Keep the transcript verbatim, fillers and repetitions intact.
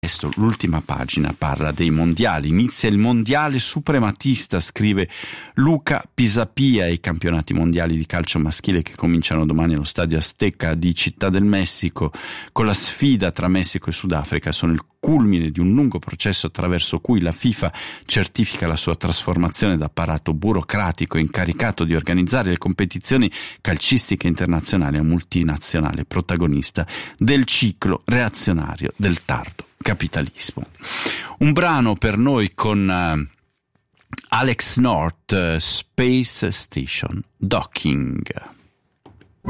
L'ultima pagina parla dei mondiali. Inizia il mondiale suprematista, scrive Luca Pisapia, e i campionati mondiali di calcio maschile che cominciano domani allo Stadio Azteca di Città del Messico con la sfida tra Messico e Sudafrica sono il culmine di un lungo processo attraverso cui la FIFA certifica la sua trasformazione da apparato burocratico incaricato di organizzare le competizioni calcistiche internazionali a multinazionale protagonista del ciclo reazionario del tardo capitalismo. Un brano per noi con uh, Alex North, uh, Space Station Docking.